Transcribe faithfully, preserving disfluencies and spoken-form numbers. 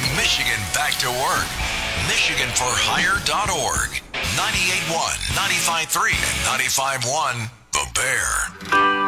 Putting Michigan back to work. Michigan for Hire dot org. ninety-eight point one, ninety-five point three, and ninety-five point one The Bear.